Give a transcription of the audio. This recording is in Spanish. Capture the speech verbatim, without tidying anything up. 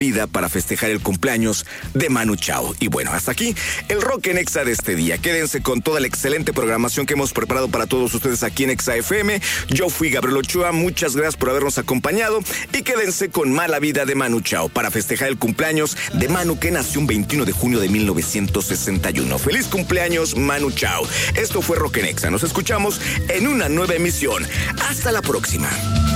vida para festejar el cumpleaños de Manu Chao. Y bueno, hasta aquí el Rock en Exa de este día. Quédense con toda la excelente programación que hemos preparado para todos ustedes aquí en Exa F M. Yo fui Gabriel Ochoa, muchas gracias por habernos acompañado y quédense con Mala Vida de Manu Chao para festejar el cumpleaños de Manu, que nació un veintiuno de junio de mil novecientos sesenta y uno. Feliz cumpleaños, Manu Chao. Esto fue Rock en Exa. Nos escuchamos en una nueva emisión. Hasta la próxima.